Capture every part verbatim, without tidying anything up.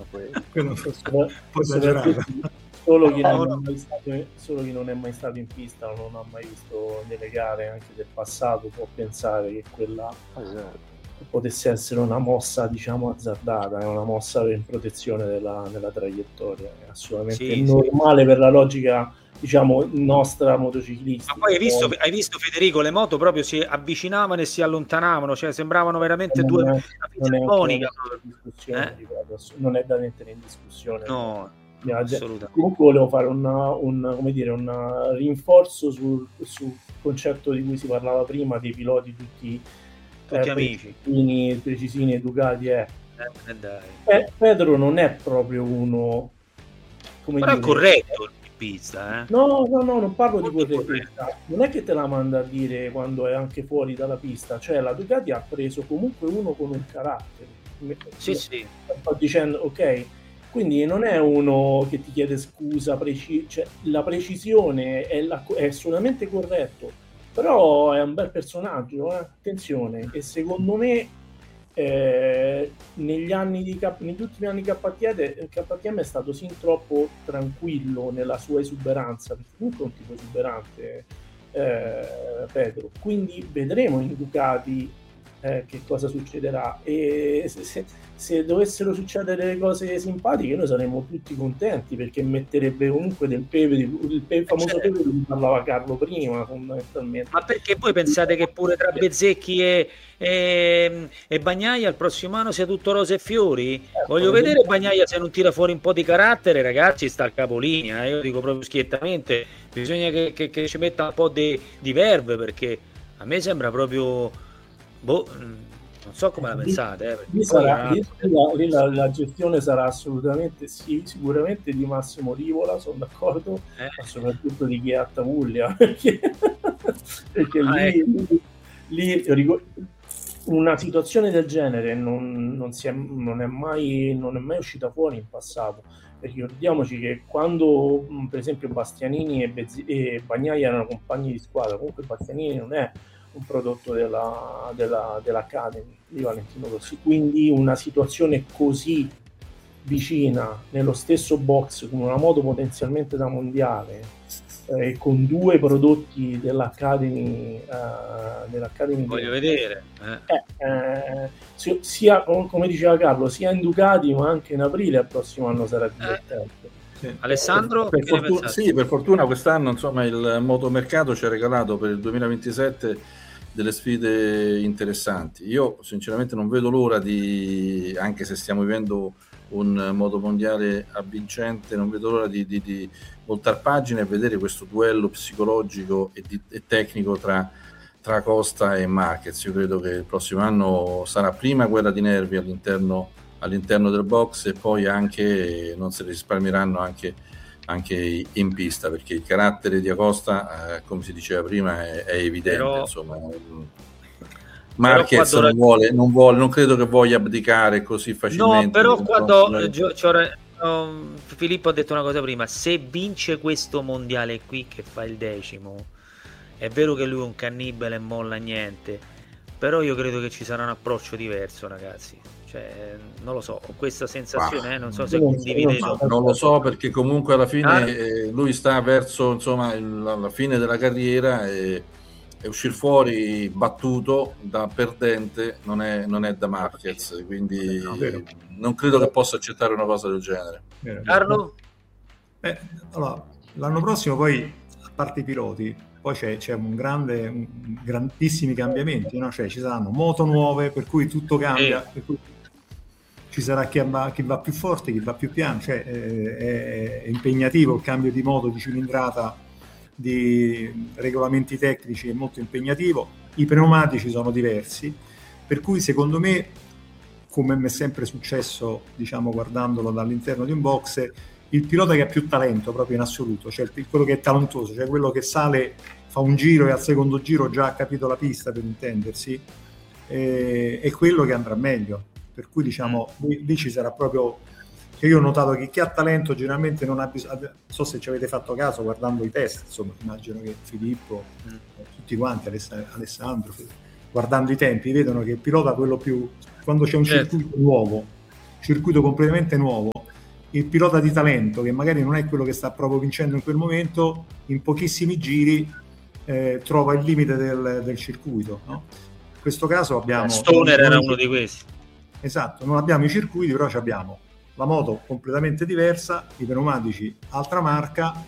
poi, solo, solo, chi non è mai stato, solo chi non è mai stato in pista o non ha mai visto delle gare anche del passato può pensare che quella esatto. potesse essere una mossa, diciamo, azzardata, è una mossa in protezione della, della traiettoria, è assolutamente sì, normale sì. per la logica, diciamo, nostra motociclistica. Ma poi hai visto, hai visto Federico, le moto proprio si avvicinavano e si allontanavano, cioè sembravano veramente non due è, non è, fonica, discussione, eh? ripeto, non è da mettere in discussione. No, no assolutamente. Comunque volevo fare un, un, come dire, un rinforzo sul, sul concetto di cui si parlava prima, dei piloti tutti, tutti eh, amici, precisini, precisini educati. Eh. Eh, dai. Eh, Pedro non è proprio uno, come però dire, è corretto. Pizza, eh? No, no, no, non parlo Molto di correttezza. Non è che te la manda a dire quando è anche fuori dalla pista. Cioè, la Ducati ha preso comunque uno con un carattere. Sì, Io sì. Sto dicendo, ok, quindi non è uno che ti chiede scusa, preci- cioè, la precisione è, la, è assolutamente corretto, però è un bel personaggio, eh? Attenzione. E secondo me Eh, negli anni di K, negli ultimi anni K T M è stato sin troppo tranquillo nella sua esuberanza, perché comunque è un tipo esuberante, eh, Pedro, quindi vedremo in Ducati eh, che cosa succederà, e se, se, se dovessero succedere delle cose simpatiche noi saremmo tutti contenti, perché metterebbe comunque del pepe, il pepe, famoso pepe di cui parlava Carlo prima, fondamentalmente. Ma perché voi pensate che pure tra Bezzecchi e, e, e Bagnaia il prossimo anno sia tutto rose e fiori? Eh, Voglio vedere Bagnaia se non tira fuori un po' di carattere, ragazzi, sta al capolinea, io dico proprio schiettamente, bisogna che, che, che ci metta un po' di, di verve, perché a me sembra proprio boh, non so come la pensate, eh, lì sarà, lì, lì la, la gestione sarà assolutamente sì, sicuramente di Massimo Rivola, sono d'accordo, eh. ma soprattutto di Ghiatta Puglia, perché, perché ah, lì, ecco. lì, lì una situazione del genere non, non, si è, non, è mai, non è mai uscita fuori in passato, perché ricordiamoci che quando per esempio Bastianini e, Bezzi, e Bagnaia erano compagni di squadra, comunque Bastianini non è un prodotto della, della, dell'Academy di Valentino Rossi, quindi una situazione così vicina nello stesso box con una moto potenzialmente da mondiale e eh, con due prodotti dell'Academy, uh, dell'Academy voglio di... vedere eh. Eh, eh, sia come diceva Carlo, sia in Ducati ma anche in aprile al prossimo anno sarà divertente. Eh. Sì. Alessandro, per, per, fortuna, sì, per fortuna quest'anno insomma il motomercato ci ha regalato per il duemilaventisette delle sfide interessanti. Io sinceramente non vedo l'ora di, anche se stiamo vivendo un motomondiale avvincente, non vedo l'ora di, di, di voltar pagina e vedere questo duello psicologico e, di, e tecnico tra, tra Costa e Marquez. Io credo che il prossimo anno sarà prima guerra di nervi all'interno all'interno del box, e poi anche non se ne risparmieranno anche, anche in pista, perché il carattere di Acosta, eh, come si diceva prima, è, è evidente. Però, insomma, Marquez non vuole, non vuole, non credo che voglia abdicare così facilmente. No, però quando eh, Gio, um, Filippo ha detto una cosa prima, se vince questo mondiale qui che fa il decimo, è vero che lui è un cannibale e molla niente, però io credo che ci sarà un approccio diverso, ragazzi. Cioè, non lo so, ho questa sensazione, eh, non so se condividete. Non, so, non lo so, perché comunque alla fine ah. eh, lui sta verso insomma il, la fine della carriera, e, e uscire fuori battuto da perdente non è, non è da Marquez, quindi no, non credo che possa accettare una cosa del genere. Vero, Carlo? Eh, allora, l'anno prossimo poi, a parte i piloti, poi c'è, c'è un grande, un, grandissimi cambiamenti, no? Cioè ci saranno moto nuove, per cui tutto cambia, eh. per cui ci sarà chi va, chi va più forte, chi va più piano, cioè eh, è, è impegnativo il cambio di moto, di cilindrata, di regolamenti tecnici, è molto impegnativo. I pneumatici sono diversi, per cui secondo me, come mi è sempre successo, diciamo, guardandolo dall'interno di un box, il pilota che ha più talento proprio in assoluto, cioè quello che è talentuoso, cioè quello che sale, fa un giro e al secondo giro già ha capito la pista, per intendersi, eh, è quello che andrà meglio. Per cui diciamo lì, lì ci sarà proprio, che io ho notato che chi ha talento generalmente non ha bisogno, non so se ci avete fatto caso guardando i test, insomma immagino che Filippo, mm. tutti quanti, Alessandro, guardando i tempi vedono che il pilota quello più, quando c'è un certo. circuito nuovo, circuito completamente nuovo, il pilota di talento, che magari non è quello che sta proprio vincendo in quel momento, in pochissimi giri eh, trova il limite del, del circuito, no? In questo caso abbiamo... Stoner era uno di questi. Esatto, non abbiamo i circuiti, però abbiamo la moto completamente diversa, i pneumatici altra marca,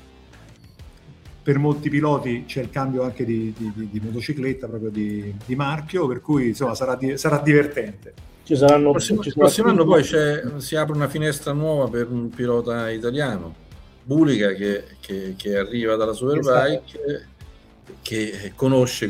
per molti piloti c'è il cambio anche di, di, di, di motocicletta, proprio di, di marchio, per cui insomma sarà, di, sarà divertente. Ci saranno, prossimo, ci il prossimo anno poi c'è, si apre una finestra nuova per un pilota italiano, Bulica, che, che, che arriva dalla Superbike, che conosce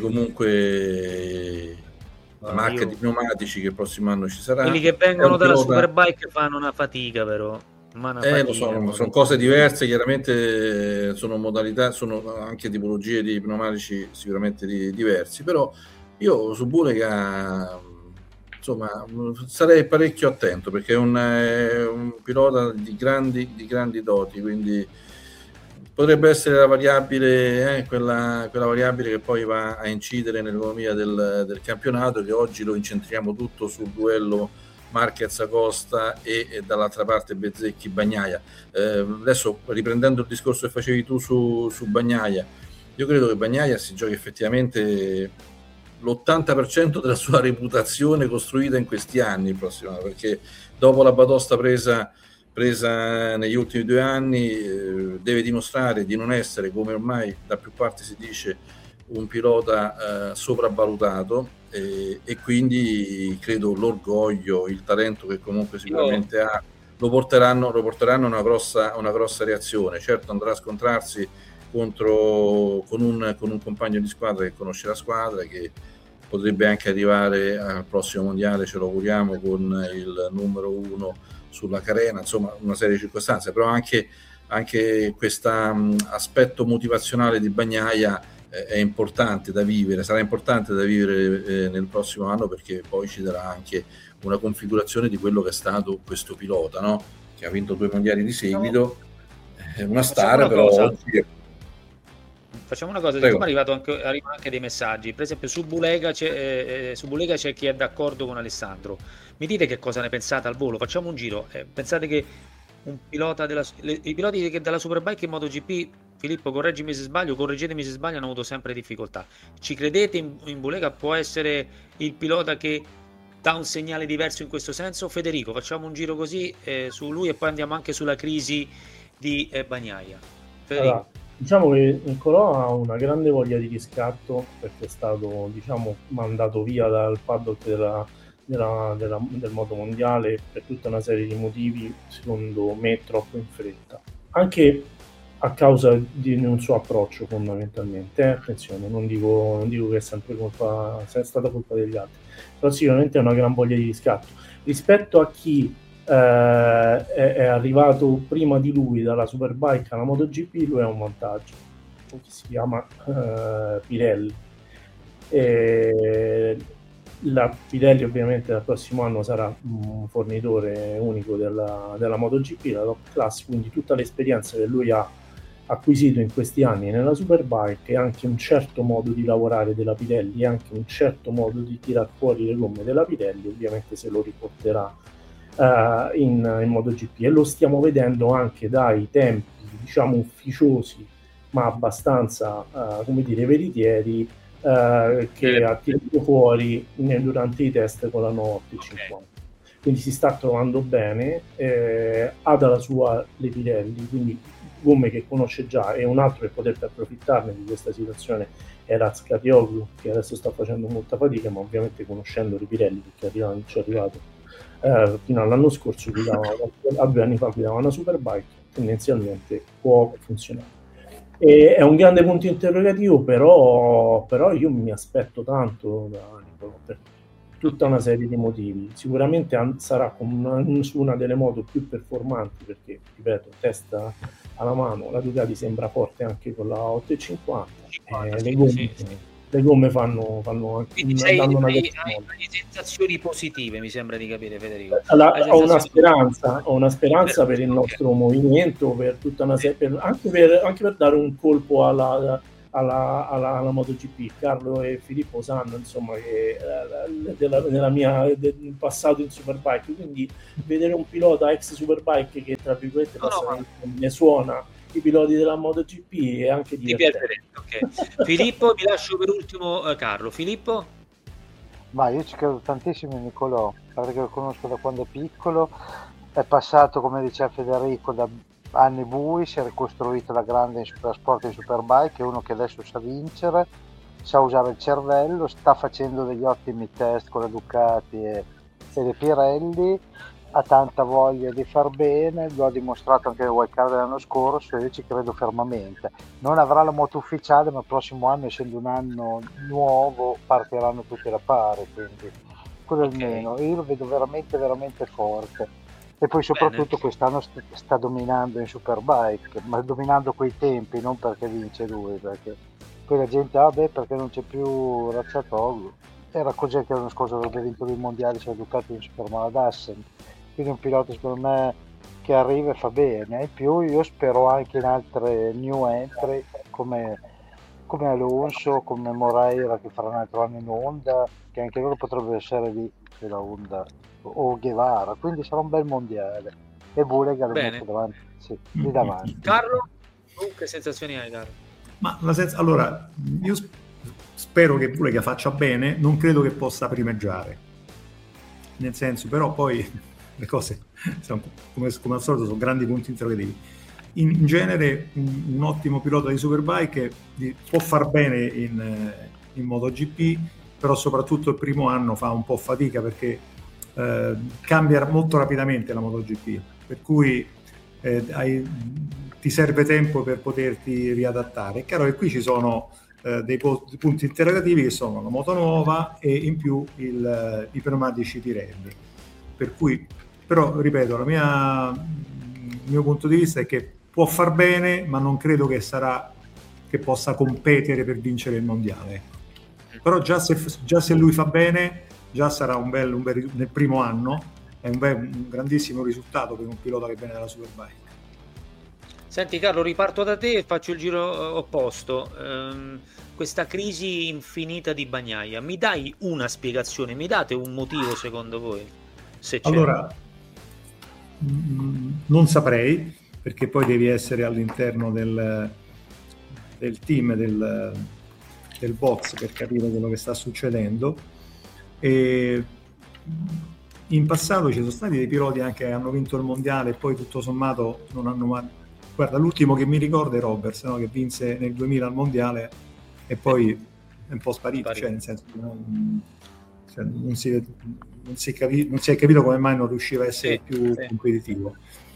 comunque la marca io... di pneumatici che il prossimo anno ci sarà. Quelli che vengono dalla pilota... Superbike fanno una fatica, però. Ma una eh, fatica, lo so, però. Sono cose diverse, chiaramente sono modalità, sono anche tipologie di pneumatici sicuramente di, diversi, però io su Bulica insomma sarei parecchio attento, perché è un, è un pilota di grandi, di grandi doti, quindi potrebbe essere la variabile, eh, quella, quella variabile che poi va a incidere nell'economia del, del campionato, che oggi lo incentriamo tutto sul duello Marquez-Acosta e, e dall'altra parte Bezzecchi-Bagnaia. Eh, adesso riprendendo il discorso che facevi tu su, su Bagnaia, io credo che Bagnaia si giochi effettivamente l'ottanta per cento della sua reputazione costruita in questi anni il prossimo anno, perché dopo la batosta presa presa negli ultimi due anni eh, deve dimostrare di non essere, come ormai da più parti si dice, un pilota eh, sopravvalutato, eh, e quindi credo l'orgoglio, il talento che comunque sicuramente ha lo porteranno, lo porteranno a una grossa, una grossa reazione. Certo andrà a scontrarsi contro, con, un, con un compagno di squadra che conosce la squadra, che potrebbe anche arrivare al prossimo mondiale, ce lo auguriamo, con il numero uno sulla carena, insomma una serie di circostanze, però anche, anche questo aspetto motivazionale di Bagnaia eh, è importante da vivere, sarà importante da vivere eh, nel prossimo anno, perché poi ci darà anche una configurazione di quello che è stato questo pilota, no? Che ha vinto due mondiali di seguito, è una star, una però oggi... Facciamo una cosa, siccome è arrivato anche, arrivano anche dei messaggi, per esempio su Bulega c'è, eh, su Bulega c'è chi è d'accordo con Alessandro. Mi dite che cosa ne pensate al volo? Facciamo un giro. Eh, pensate che un pilota della, le, i piloti che della Superbike in MotoGP, Filippo, correggimi se sbaglio, correggetemi se sbaglio, hanno avuto sempre difficoltà. Ci credete in, in Bulega può essere il pilota che dà un segnale diverso in questo senso? Federico, facciamo un giro così eh, su lui e poi andiamo anche sulla crisi di eh, Bagnaia. Federico. Allora, diciamo che Nicolò ha una grande voglia di riscatto, perché è stato, diciamo, mandato via dal paddock della, della, della, del moto mondiale per tutta una serie di motivi, secondo me troppo in fretta, anche a causa di un suo approccio fondamentalmente. Eh? Attenzione, non dico, non dico che è sempre colpa, è stata colpa degli altri, però sicuramente ha una gran voglia di riscatto rispetto a chi Uh, è, è arrivato prima di lui dalla Superbike alla MotoGP. Lui ha un vantaggio che si chiama uh, Pirelli, e la Pirelli ovviamente dal prossimo anno sarà un fornitore unico della, della MotoGP, la Top Class, quindi tutta l'esperienza che lui ha acquisito in questi anni nella Superbike e anche un certo modo di lavorare della Pirelli e anche un certo modo di tirar fuori le gomme della Pirelli ovviamente se lo riporterà Uh, in, in MotoGP, e lo stiamo vedendo anche dai tempi, diciamo, ufficiosi ma abbastanza uh, come dire veritieri uh, che ha tirato fuori nel, durante i test con la novecentottantacinque. Okay. Quindi si sta trovando bene, eh, ha dalla sua le Pirelli, quindi gomme che conosce già, e un altro che potrebbe approfittarne di questa situazione è Razkatioglu, che adesso sta facendo molta fatica, ma ovviamente conoscendo le Pirelli, perché arriva, ci è arrivato Uh, fino all'anno scorso, guidava, a due anni fa guidava una Superbike, tendenzialmente può funzionare. E è un grande punto interrogativo, però, però io mi aspetto tanto da Nicolò per tutta una serie di motivi. Sicuramente an- sarà con una, su una delle moto più performanti, perché ripeto, testa alla mano, la Ducati sembra forte anche con la ottocentocinquanta, cinquanta, eh, sì, le gomme sì, sì. Le gomme fanno, fanno anche quindi sei, hai, hai, hai sensazioni positive, mi sembra di capire, Federico. Allora, ho una speranza, ho una speranza per il nostro movimento, per tutta una serie, per, anche, per, anche per dare un colpo alla, alla, alla, alla MotoGP. Carlo e Filippo sanno insomma che eh, della, della mia del passato in Superbike, quindi vedere un pilota ex Superbike che tra virgolette no, no, ne suona i piloti della MotoGP è anche divertente. Okay. Filippo, mi lascio per ultimo eh, Carlo. Filippo? Ma io ci credo tantissimo in Nicolò, perché lo conosco da quando è piccolo, è passato, come diceva Federico, da anni bui, si è ricostruito la grande in Supersport e in Superbike, è uno che adesso sa vincere, sa usare il cervello, sta facendo degli ottimi test con le Ducati e, e le Pirelli, ha tanta voglia di far bene, lo ha dimostrato anche nel wildcard dell'anno scorso e io ci credo fermamente. Non avrà la moto ufficiale, ma il prossimo anno, essendo un anno nuovo, partiranno tutti da pari, quindi quello okay. almeno, io lo vedo veramente veramente forte. E poi soprattutto Bene. Quest'anno st- sta dominando in Superbike, ma dominando quei tempi, non perché vince lui, perché poi la gente, ah beh, perché non c'è più Razzatoglu. Era così che l'anno scorso avrebbe vinto il mondiale, si è Ducati in Supermala d'Assen. Quindi un pilota secondo me che arriva e fa bene. In più io spero anche in altre new entry come, come Alonso, come Moreira che farà un altro anno in Honda, che anche loro potrebbero essere lì della Honda, o Guevara, quindi sarà un bel mondiale e Bulega lo metto davanti, sì, lì davanti. Carlo, tu che sensazioni hai, Carlo? Ma la senza... allora io spero che Bulega faccia bene, non credo che possa primeggiare, nel senso, però poi le cose sono, come, come al solito sono grandi punti interrogativi. In, in genere un, un ottimo pilota di Superbike di, può far bene in, in MotoGP, però soprattutto il primo anno fa un po' fatica perché Eh, cambia molto rapidamente la MotoGP, per cui eh, hai, ti serve tempo per poterti riadattare. È chiaro che qui ci sono eh, dei, po- dei punti interrogativi che sono la moto nuova e in più il, i pneumatici Pirelli, per cui però ripeto, la mia, il mio punto di vista è che può far bene, ma non credo che sarà che possa competere per vincere il mondiale, però già se, già se lui fa bene già sarà un bel, un bel nel primo anno è un, bel, un grandissimo risultato per un pilota che viene dalla Superbike. Senti Carlo, riparto da te e faccio il giro opposto. Ehm, questa crisi infinita di Bagnaia, mi dai una spiegazione, mi date un motivo secondo voi? Se c'è. Allora mh, non saprei, perché poi devi essere all'interno del, del team del, del box per capire quello che sta succedendo. E in passato ci sono stati dei piloti anche che hanno vinto il mondiale e poi tutto sommato non hanno mai... Guarda, l'ultimo che mi ricordo è Roberts, no? Che vinse nel duemila al mondiale e poi è un po' sparito, cioè nel senso che non, cioè, non, si, non, si capi, non si è capito come mai non riusciva a essere sì, più sì. competitivo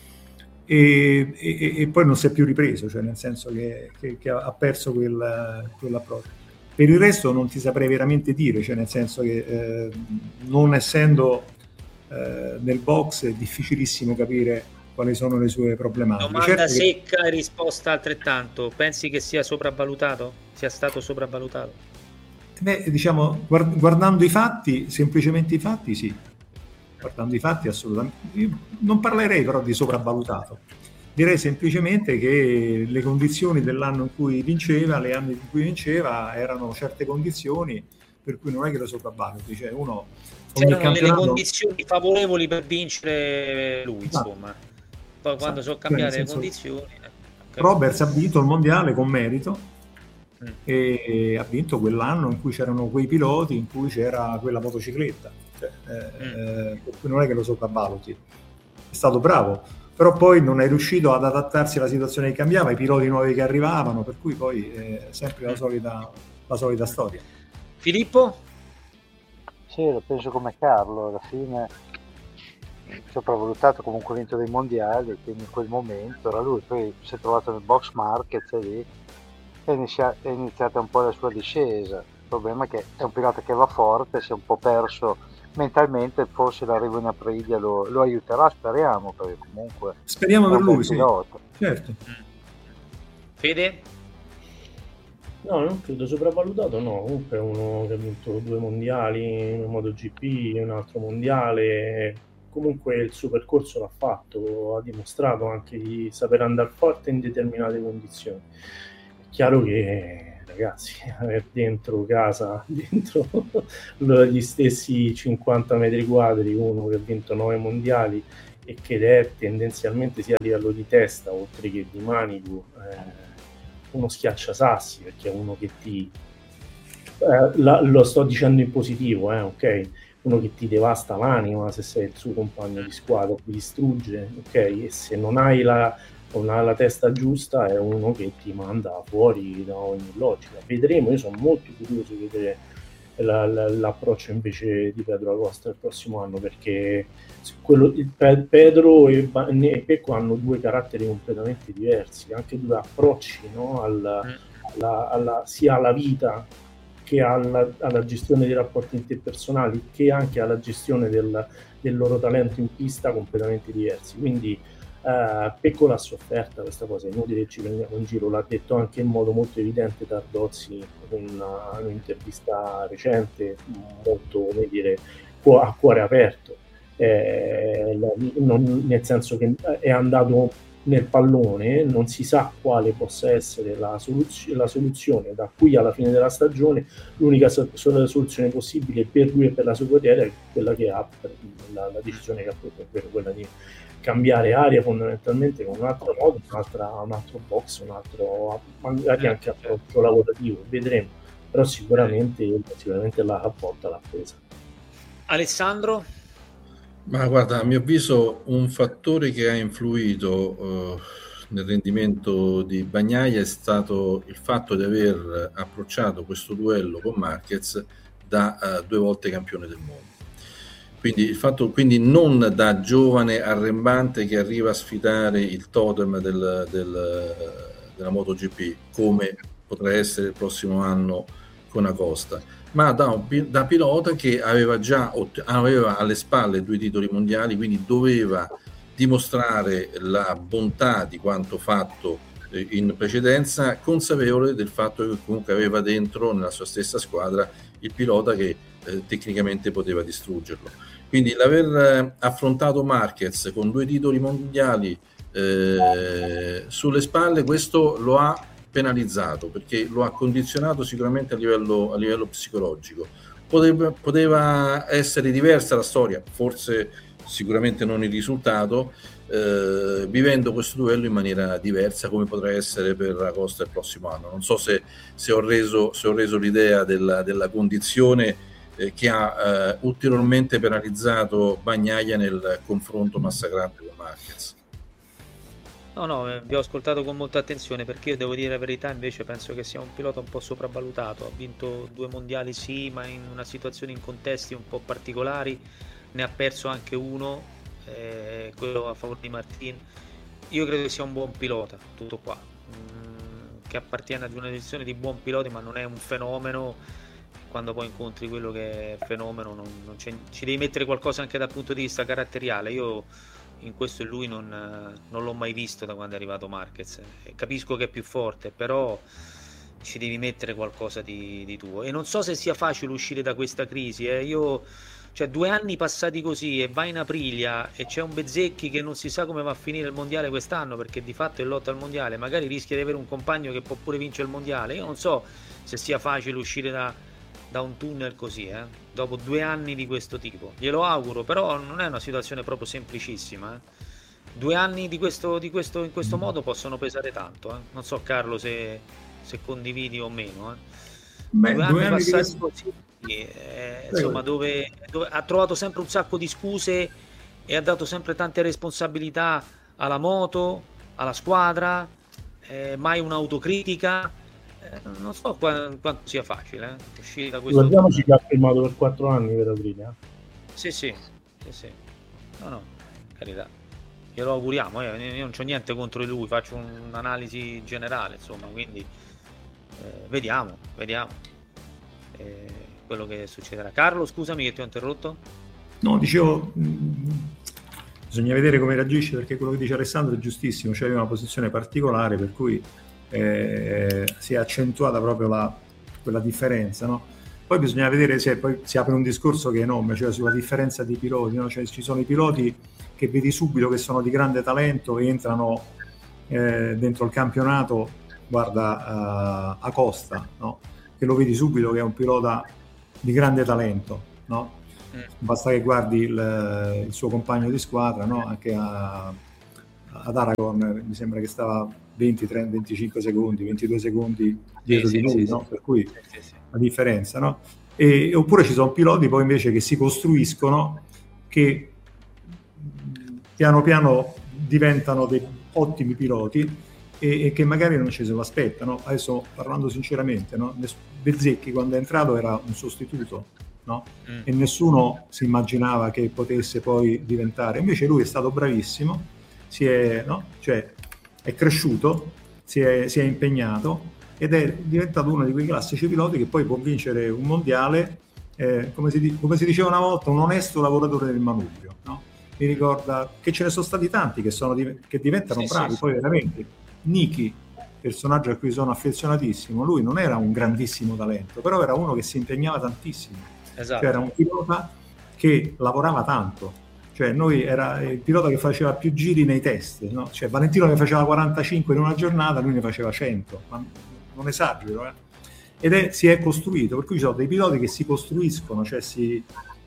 e, e, e poi non si è più ripreso, cioè nel senso che, che, che ha perso quel, quell'approccio. Per il resto non ti saprei veramente dire, cioè nel senso che eh, non essendo eh, nel box è difficilissimo capire quali sono le sue problematiche. Domanda certo secca che... e risposta altrettanto. Pensi che sia sopravvalutato? Sia stato sopravvalutato? Beh, diciamo, guard- guardando i fatti, semplicemente i fatti sì. Guardando i fatti assolutamente. Io non parlerei però di sopravvalutato. Direi semplicemente che le condizioni dell'anno in cui vinceva, le anni in cui vinceva, erano certe condizioni per cui non è che lo sopravvaluti. Cioè uno c'erano campionato... delle condizioni favorevoli per vincere lui, esatto. insomma. Poi quando esatto. sono cambiate cioè, le condizioni. Eh, Roberts ha vinto il mondiale con merito mm. e ha vinto quell'anno in cui c'erano quei piloti, in cui c'era quella motocicletta. Cioè, eh, mm. eh, per cui non è che lo sopravvaluti. È stato bravo. Però poi non è riuscito ad adattarsi alla situazione che cambiava, i piloti nuovi che arrivavano, per cui poi è sempre la solita, la solita storia. Filippo? Sì, lo penso come Carlo, alla fine sopravvalutato, comunque vinto dei mondiali, quindi in quel momento era lui, poi si è trovato nel box market e lì è, inizia- è iniziata un po' la sua discesa. Il problema è che è un pilota che va forte, si è un po' perso mentalmente, forse l'arrivo in Aprilia lo, lo aiuterà, speriamo, perché comunque speriamo per lui, sì. Certo. Fede? No, non credo sopravvalutato, no, comunque è uno che ha vinto due mondiali, un MotoGP, un altro mondiale, comunque il suo percorso l'ha fatto, ha dimostrato anche di saper andare forte in determinate condizioni. È chiaro che ragazzi, avere dentro casa, dentro gli stessi cinquanta metri quadri, uno che ha vinto nove mondiali e che è tendenzialmente sia a livello di testa oltre che di manico eh, uno schiacciasassi, perché è uno che ti eh, la, lo sto dicendo in positivo, eh, ok? Uno che ti devasta l'anima se sei il suo compagno di squadra, ti distrugge, ok? E se non hai la, non hai la testa giusta è uno che ti manda fuori da ogni logica. Vedremo, io sono molto curioso di vedere la, la, l'approccio invece di Pedro Acosta il prossimo anno, perché quello, Pedro e, e Pecco hanno due caratteri completamente diversi, anche due approcci, no? Al, alla, alla, sia alla vita che alla, alla gestione dei rapporti interpersonali, che anche alla gestione del, del loro talento in pista, completamente diversi. Quindi eh, Pecco l'ha sofferta questa cosa, è inutile che ci prendiamo in giro, l'ha detto anche in modo molto evidente Tardozzi in una, un'intervista recente, molto, come dire, a cuore aperto, eh, non, nel senso che è andato nel pallone, non si sa quale possa essere la, soluz- la soluzione da qui alla fine della stagione. L'unica so- soluzione possibile per lui e per la sua carriera è quella che ha, la, la decisione che ha preso, ovvero quella di cambiare aria fondamentalmente con un altro modo, un'altra, un altro box, un altro magari anche approccio lavorativo, vedremo, però sicuramente, sicuramente la volta l'ha presa. Alessandro? Ma guarda, a mio avviso un fattore che ha influito uh, nel rendimento di Bagnaia è stato il fatto di aver approcciato questo duello con Marquez da uh, due volte campione del mondo. Quindi, il fatto, quindi non da giovane arrembante che arriva a sfidare il totem del, del, della MotoGP, come potrà essere il prossimo anno con Acosta, ma da, un, da pilota che aveva già aveva alle spalle due titoli mondiali, quindi doveva dimostrare la bontà di quanto fatto eh, in precedenza, consapevole del fatto che comunque aveva dentro nella sua stessa squadra il pilota che eh, tecnicamente poteva distruggerlo. Quindi l'aver affrontato Marquez con due titoli mondiali eh, sulle spalle, questo lo ha penalizzato, perché lo ha condizionato sicuramente a livello, a livello psicologico. Poteva, poteva essere diversa la storia, forse sicuramente non il risultato, eh, vivendo questo duello in maniera diversa, come potrà essere per Acosta il prossimo anno. Non so se, se, ho, reso, se ho reso l'idea della, della condizione eh, che ha eh, ulteriormente penalizzato Bagnaia nel confronto massacrante con Marquez. No, no, vi ho ascoltato con molta attenzione, perché io devo dire la verità, invece penso che sia un pilota un po' sopravvalutato. Ha vinto due mondiali sì, ma in una situazione, in contesti un po' particolari, ne ha perso anche uno, eh, quello a favore di Martin. Io credo che sia un buon pilota, tutto qua, mm, che appartiene ad una edizione di buon piloti, ma non è un fenomeno. Quando poi incontri quello che è fenomeno, non, non c'è, ci devi mettere qualcosa anche dal punto di vista caratteriale. Io in questo lui non, non l'ho mai visto da quando è arrivato Marquez. Capisco che è più forte, però ci devi mettere qualcosa di, di tuo, e non so se sia facile uscire da questa crisi, eh. Io, cioè, due anni passati così e vai in Aprilia e c'è un Bezzecchi che non si sa come va a finire il mondiale quest'anno, perché di fatto è lotta al mondiale, magari rischia di avere un compagno che può pure vincere il mondiale. Io non so se sia facile uscire da, da un tunnel così, eh, dopo due anni di questo tipo. Glielo auguro, però non è una situazione proprio semplicissima, eh. Due anni di questo, di questo in questo modo possono pesare tanto, eh. Non so, Carlo, se, se condividi o meno, eh. Beh, due, due anni anni passati di... così, eh, insomma, dove, dove ha trovato sempre un sacco di scuse e ha dato sempre tante responsabilità alla moto, alla squadra, eh, mai un'autocritica. Non so quanto, quanto sia facile eh, uscire da questo. Guardiamoci che ha firmato per quattro anni per Aprilia. Sì, sì, sì, sì. No, no, carità. Glielo auguriamo, eh. Io non c'ho niente contro di lui, faccio un'analisi generale, insomma, quindi eh, vediamo, vediamo eh, quello che succederà. Carlo, scusami che ti ho interrotto. No, dicevo, mh, bisogna vedere come reagisce, perché quello che dice Alessandro è giustissimo, cioè una posizione particolare per cui Eh, si è accentuata proprio la, quella differenza, no? Poi bisogna vedere se poi si apre un discorso che è enorme, cioè sulla differenza di piloti, no? Cioè, ci sono i piloti che vedi subito che sono di grande talento e entrano eh, dentro il campionato guarda uh, Acosta, no? Che lo vedi subito che è un pilota di grande talento, no? Mm. Basta che guardi il, il suo compagno di squadra, no? Anche a, ad Aragon mi sembra che stava venti, trenta, venticinque secondi, ventidue secondi dietro sì, di lui, sì, no? Sì. Per cui sì, sì. La differenza, no? E, oppure ci sono piloti poi invece che si costruiscono, che piano piano diventano dei ottimi piloti e, e che magari non ci se lo aspettano. Adesso parlando sinceramente, no? Bezzecchi quando è entrato era un sostituto, no? Mm. E nessuno si immaginava che potesse poi diventare, invece lui è stato bravissimo, si è, no? Cioè, è cresciuto, si è, si è impegnato ed è diventato uno di quei classici piloti che poi può vincere un mondiale, eh, come, si, come si diceva una volta, un onesto lavoratore del manubrio, no? Mi ricorda che ce ne sono stati tanti che, sono, che diventano sì, bravi, sì, poi sì. Veramente. Niki, personaggio a cui sono affezionatissimo, lui non era un grandissimo talento, però era uno che si impegnava tantissimo, esatto. Cioè era un pilota che lavorava tanto, cioè noi era il pilota che faceva più giri nei test, no? Cioè Valentino ne faceva quarantacinque in una giornata, lui ne faceva cento, ma non esagero, eh? Ed è, si è costruito, per cui ci sono dei piloti che si costruiscono, cioè si...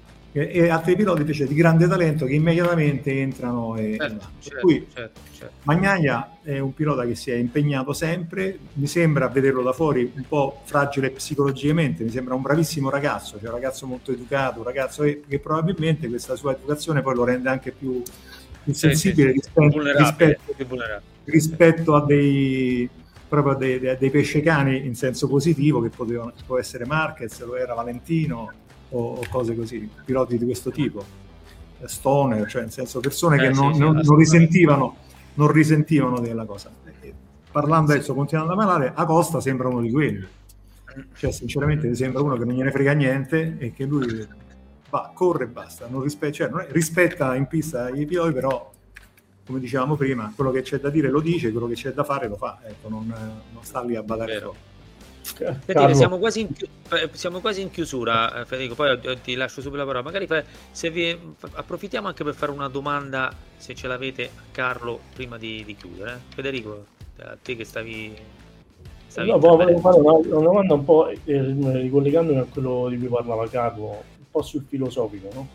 e altri piloti invece di grande talento che immediatamente entrano e certo, per certo, cui certo, certo. Bagnaia è un pilota che si è impegnato sempre, mi sembra a vederlo da fuori un po' fragile psicologicamente, mi sembra un bravissimo ragazzo, cioè un ragazzo molto educato, un ragazzo che, che probabilmente questa sua educazione poi lo rende anche più, più sensibile sì, sì, sì. Rispetto, rispetto, rispetto a dei proprio a dei, dei, dei pescecani in senso positivo che potevano, può essere Marquez, lo era Valentino o cose così, piloti di questo tipo, stoner, cioè nel senso persone eh, che non, sì, non, sì, non risentivano non risentivano della cosa. E parlando sì. Adesso, continuando a parlare, Acosta sembra uno di quelli, cioè sinceramente mi sembra uno che non gliene frega niente e che lui va, corre e basta, non, rispe- cioè, non è, rispetta in pista i piloti, però come dicevamo prima, quello che c'è da dire lo dice, quello che c'è da fare lo fa, ecco, non, non sta lì a badare troppo. Sentite, siamo quasi in chi- siamo quasi in chiusura, Federico, poi ti lascio subito la parola, magari fa, se vi approfittiamo anche per fare una domanda, se ce l'avete, a Carlo prima di, di chiudere. Federico, a te che stavi, stavi no, volevo fare una, una domanda un po' eh, ricollegandomi a quello di cui parlava Carlo, un po' sul filosofico, no?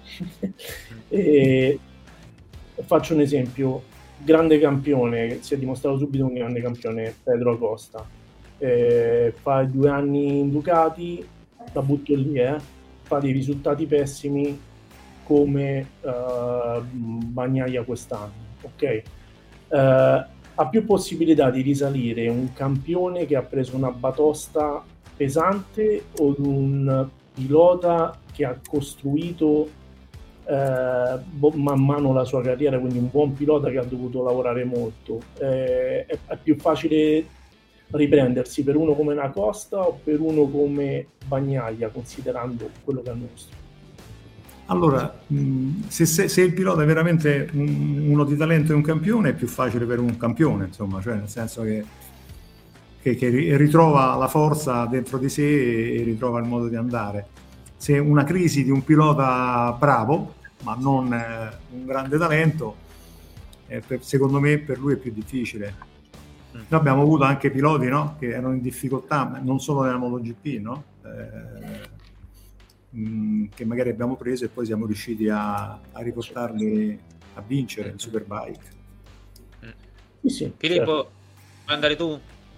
E faccio un esempio, grande campione, si è dimostrato subito un grande campione, Pedro Acosta. Eh, fa due anni in Ducati, la butto lì, eh, fa dei risultati pessimi come uh, Bagnaia quest'anno, ok? Uh, ha più possibilità di risalire un campione che ha preso una batosta pesante o un pilota che ha costruito uh, man mano la sua carriera, quindi un buon pilota che ha dovuto lavorare molto? Uh, è, è più facile riprendersi per uno come Acosta o per uno come Bagnaia, considerando quello che ha nostro? Allora, se, se, se il pilota è veramente uno di talento e un campione, è più facile per un campione, insomma, cioè nel senso che, che, che ritrova la forza dentro di sé e, e ritrova il modo di andare. Se una crisi di un pilota bravo, ma non eh, un grande talento, eh, per, secondo me per lui è più difficile. Noi abbiamo avuto anche piloti, no? Che erano in difficoltà, non solo nella MotoGP, no? Eh, mh, che magari abbiamo preso e poi siamo riusciti a, a riportarli a vincere il Superbike. Sì, sì, Filippo, certo. Vuoi andare tu?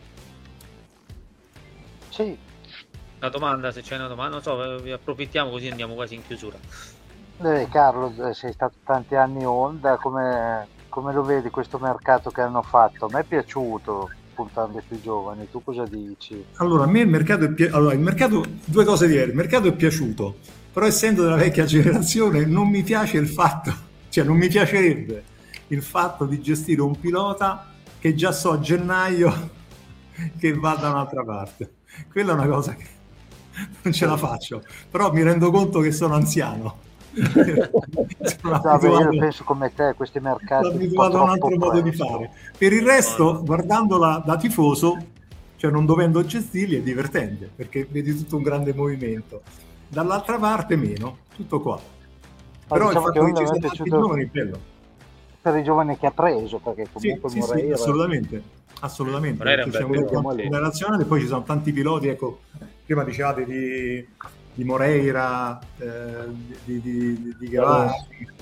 Sì. Una domanda, se c'è una domanda, non so, vi approfittiamo così andiamo quasi in chiusura. Eh, Carlo, sei stato tanti anni Honda, come... come lo vedi questo mercato che hanno fatto? A me è piaciuto puntando ai più giovani, tu cosa dici? Allora, a me il mercato è pi- allora, il mercato, due cose diverse, il mercato è piaciuto, però essendo della vecchia generazione non mi piace il fatto, cioè non mi piacerebbe il fatto di gestire un pilota che già so a gennaio che va da un'altra parte. Quella è una cosa che non ce la faccio, però mi rendo conto che sono anziano. Sono abituato, io penso come te, questi mercati sono abituato a un altro modo di fare. Per il resto, guardandola da tifoso, cioè non dovendo gestirli, è divertente perché vedi tutto un grande movimento. Dall'altra parte meno, tutto qua. Ma però diciamo il fatto che, che ci sono tanti giovani è bello. per i giovani che ha preso, perché comunque sì, Moreira... sì, assolutamente, assolutamente, perché c'è un generazionale, poi ci sono tanti piloti, ecco, prima dicevate di, di Moreira, eh, di, di, di, di Guevara,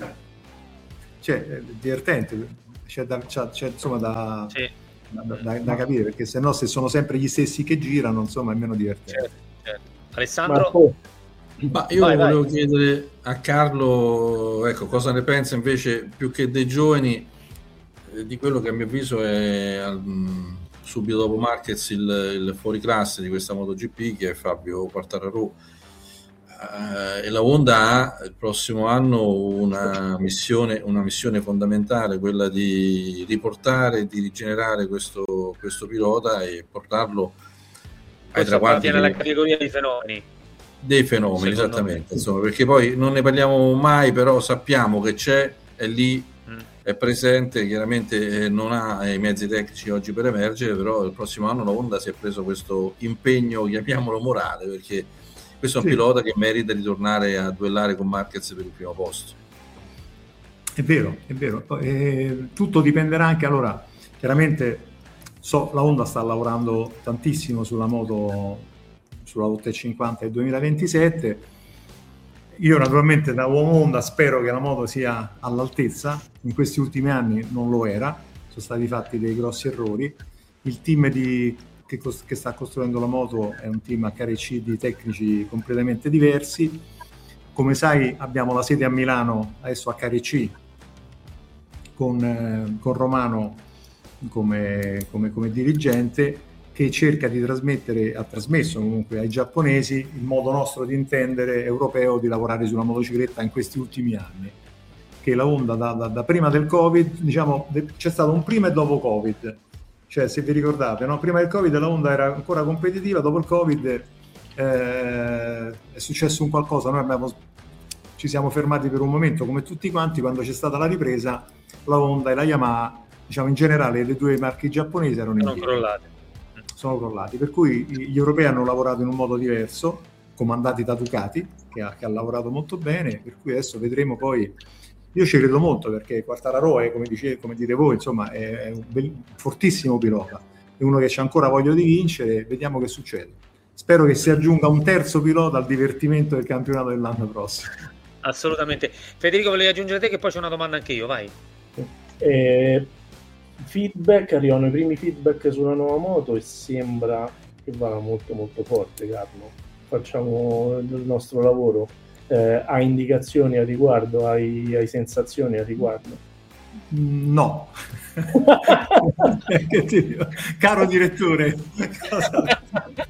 cioè è divertente, c'è, da, c'è, c'è insomma da, sì. da, da, da capire, perché se no se sono sempre gli stessi che girano, insomma è meno divertente. Certo, certo. Alessandro? Marco. Ma io vai, volevo vai. chiedere a Carlo, ecco, cosa ne pensa invece, più che dei giovani, eh, di quello che a mio avviso è al, subito dopo Marquez il, il fuoriclasse di questa MotoGP, che è Fabio Quartararo. Eh, e la Honda ha il prossimo anno una missione, una missione fondamentale, quella di riportare, di rigenerare questo, questo pilota e portarlo ai traguardi nella categoria dei fenomeni. Dei fenomeni, secondo esattamente, insomma, perché poi non ne parliamo mai, però sappiamo che c'è, è lì, mm. è presente, chiaramente non ha i mezzi tecnici oggi per emergere, però il prossimo anno la Honda si è preso questo impegno, chiamiamolo morale, perché questo è un sì. pilota che merita di tornare a duellare con Marquez per il primo posto. È vero, è vero. Eh, tutto dipenderà anche, allora, chiaramente so, la Honda sta lavorando tantissimo sulla moto, sulla otto cinquanta del duemilaventisette. Io naturalmente da uomo Honda spero che la moto sia all'altezza, in questi ultimi anni non lo era, sono stati fatti dei grossi errori. Il team di, che, che sta costruendo la moto è un team H R C di tecnici completamente diversi. Come sai abbiamo la sede a Milano, adesso H R C, con, eh, con Romano come, come, come dirigente, che cerca di trasmettere, ha trasmesso comunque ai giapponesi il modo nostro di intendere europeo di lavorare sulla motocicletta in questi ultimi anni, che la Honda da, da, da prima del Covid, diciamo, de, c'è stato un prima e dopo Covid, cioè se vi ricordate, no? Prima del Covid la Honda era ancora competitiva, dopo il Covid eh, è successo un qualcosa, noi abbiamo, ci siamo fermati per un momento come tutti quanti, quando c'è stata la ripresa la Honda e la Yamaha, diciamo in generale le due marche giapponesi erano in crollate. sono crollati, per cui gli europei hanno lavorato in un modo diverso, comandati da Ducati, che ha, che ha lavorato molto bene, per cui adesso vedremo poi. Io ci credo molto, perché Quartararo è, come, dice, come dite voi, insomma, è, è un bel, fortissimo pilota, è uno che c'ha ancora voglia di vincere, vediamo che succede. Spero che si aggiunga un terzo pilota al divertimento del campionato dell'anno prossimo. Assolutamente. Federico, volevi aggiungere te, che poi c'è una domanda anche io, vai. Eh... feedback, arrivano i primi feedback sulla nuova moto e sembra che vada molto molto forte. Carlo, facciamo il nostro lavoro. Eh, hai indicazioni a riguardo? Hai, hai sensazioni a riguardo? No. Caro direttore, cosa...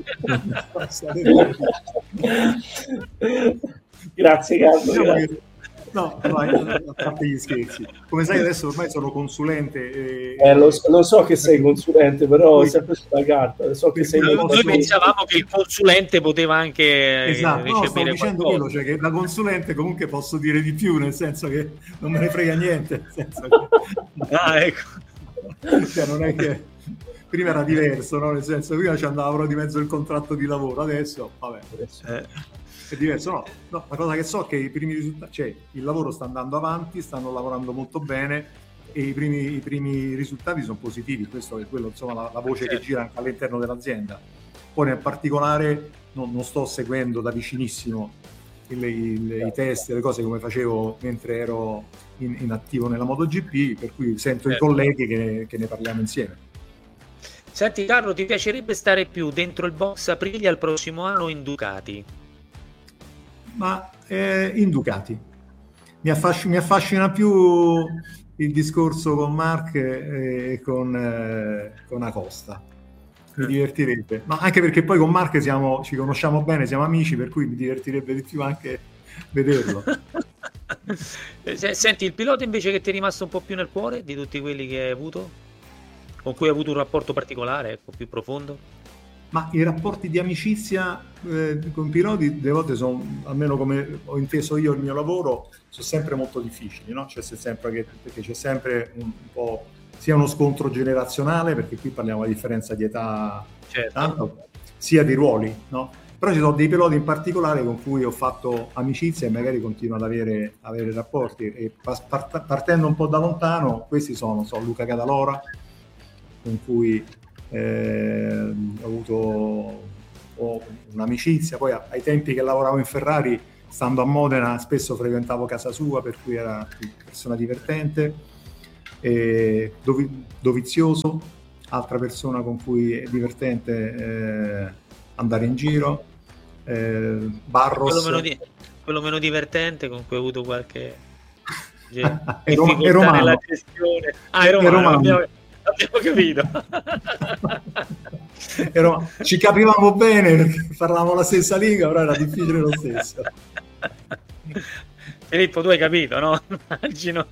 grazie Carlo, grazie. No, a parte gli scherzi. Come sai adesso ormai sono consulente. E... Eh, lo, lo so che sei consulente, però poi, sempre sulla carta. So che sei noi posso... pensavamo che il consulente poteva anche esatto, no, stavo dicendo quello, cioè che da consulente comunque posso dire di più, nel senso che non me ne frega niente. Nel senso che... ah, ecco. Cioè, non è che prima era diverso, no? Nel senso prima ci andavano di mezzo il contratto di lavoro, adesso vabbè. Adesso... Eh. È diverso, no, no, la cosa che so è che i primi risultati, cioè il lavoro sta andando avanti, stanno lavorando molto bene e i primi, i primi risultati sono positivi, questo è quello, insomma, la, la voce che gira anche all'interno dell'azienda. Poi nel particolare non, non sto seguendo da vicinissimo il, il, i test e le cose come facevo mentre ero in, in attivo nella MotoGP, per cui sento certo. i colleghi che, che ne parliamo insieme. Senti Carlo, ti piacerebbe stare più dentro il box Aprilia il prossimo anno o in Ducati? Ma eh, in Ducati mi affascina, mi affascina più il discorso con Marc e con, eh, con Acosta, mi divertirebbe, ma anche perché poi con Marc siamo, ci conosciamo bene, siamo amici, per cui mi divertirebbe di più anche vederlo. Senti, il pilota invece che ti è rimasto un po' più nel cuore di tutti quelli che hai avuto, con cui hai avuto un rapporto particolare, ecco, più profondo? Ma i rapporti di amicizia eh, con i piloti delle volte sono, almeno come ho inteso io il mio lavoro, sono sempre molto difficili, no? Cioè, c'è sempre che, perché c'è sempre un, un po' sia uno scontro generazionale, perché qui parliamo di differenza di età, certo. tanto, sia di ruoli, no? però ci sono dei piloti in particolare con cui ho fatto amicizia e magari continuo ad avere, avere rapporti, e part- partendo un po' da lontano, questi sono so, Luca Cadalora, con cui eh, ho avuto ho un'amicizia, poi ai tempi che lavoravo in Ferrari, stando a Modena, spesso frequentavo casa sua, per cui era una persona divertente. E Dovi- Dovizioso, altra persona con cui è divertente eh, andare in giro. Eh, Barros, quello meno, di- quello meno divertente, con cui ho avuto qualche ge- è rom- difficoltà è romano. nella gestione. Ah, è romano, È romano. Abbiamo, abbiamo capito. Ero, ci capivamo bene perché parlavamo la stessa lingua, però era difficile lo stesso. Filippo, tu hai capito, no? Immagino.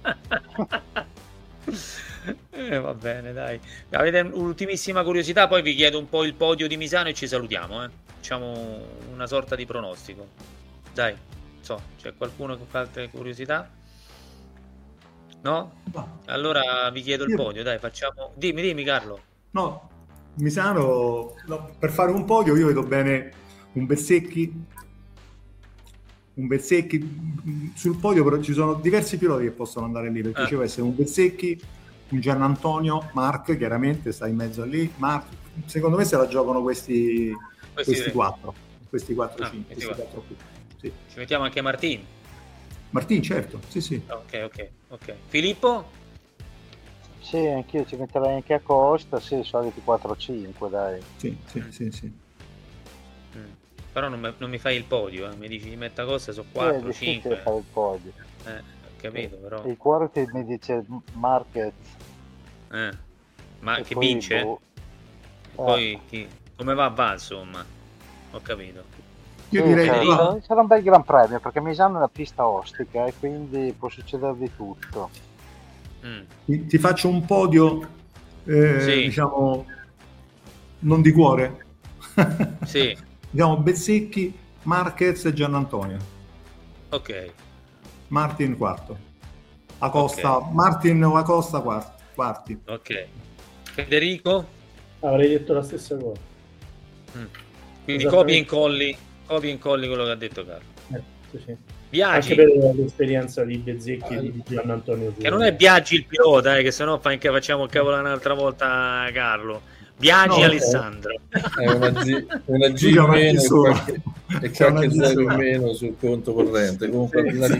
Eh, va bene, dai. Avete un'ultimissima curiosità, poi vi chiedo un po' il podio di Misano e ci salutiamo, eh. Facciamo una sorta di pronostico. Dai, so, c'è qualcuno con altre curiosità? No? Allora vi chiedo il Io... podio, dai, facciamo... Dimmi, dimmi Carlo. No, Misano, no, per fare un podio io vedo bene un Bezzecchi, un Bezzecchi, sul podio però ci sono diversi piloti che possono andare lì, perché eh. ci può essere un Bezzecchi, un Giannantonio, Marc chiaramente sta in mezzo a lì, Marc, secondo me se la giocano questi, questi, questi quattro, questi quattro, ah, cinque, questi quattro qui. Sì. Ci mettiamo anche Martin. Martin, certo, sì sì. Ok, ok, ok. Filippo? Sì, anch'io ci metterei anche a Costa, sì, soliti quattro cinque, dai. Sì, sì, sì, sì. Mm. Però non, me, non mi fai il podio, eh. Mi dici di mettere a Costa, sono quattro, cinque. È fare il podio. Eh, ho capito, però. Il cuore ti mi dice Marquez. Eh. Ma che vince? Boh. Poi eh. chi, come va va, insomma. Ho capito. Io sì, direi sarà, che sarà un bel gran premio, perché Misano è una pista ostica e quindi può succedere di tutto. Mm. Ti, ti faccio un podio eh, sì. diciamo non di cuore. Sì. Diciamo Bezzecchi, Marquez e Giannantonio. Ok. Martin quarto. Acosta, okay. Martin o Acosta quarti. quarti. Ok. Federico? Avrei detto la stessa cosa. Mm. Quindi copia e incolli, copia e incolli quello che ha detto Carlo. Eh, sì, sì. Biagi. Anche per l'esperienza di Bezzecchi e di Giannantonio. Che non è Biagi il pilota, eh, che sennò fa anche facciamo il cavolo un'altra volta Carlo. Biagi no, Alessandro. È una G, una G in meno e qualche, e qualche zero in meno sul conto corrente. Comunque al di là di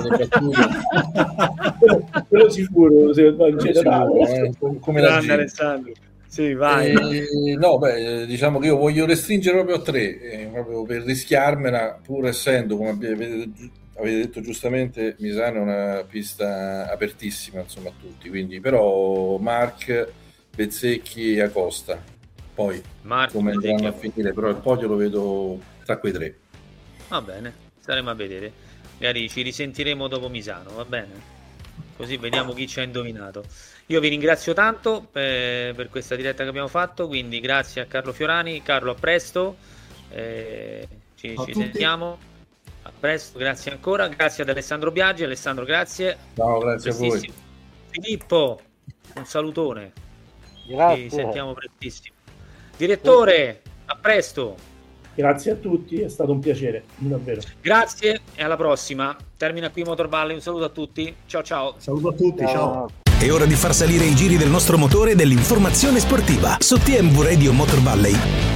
quello, quello sicuro, se in generale. Eh, come la G. Alessandro. Sì, vai. Eh, no, beh, diciamo che io voglio restringere proprio a tre, eh, proprio per rischiarmela, pur essendo, come avete, avete detto giustamente, Misano è una pista apertissima, insomma, a tutti, quindi però Marc, Bezzecchi e Acosta. Poi, Marc, come andranno a finire, però il podio lo vedo tra quei tre. Va bene, staremo a vedere. Magari ci risentiremo dopo Misano, va bene? Così vediamo chi ci ha indovinato. Io vi ringrazio tanto per, per questa diretta che abbiamo fatto, quindi grazie a Carlo Fiorani. Carlo, a presto, eh, ci, ci sentiamo, a presto, grazie ancora, grazie ad Alessandro Biagi. Alessandro, grazie. Ciao, grazie a voi. Filippo, un salutone, grazie. Ci sentiamo prestissimo. Direttore, a presto. Grazie a tutti, è stato un piacere, davvero. Grazie e alla prossima. Termina qui Motor Valley, un saluto a tutti. Ciao ciao. Saluto a tutti, ciao. ciao. È ora di far salire i giri del nostro motore e dell'informazione sportiva su T M V Radio Motor Valley.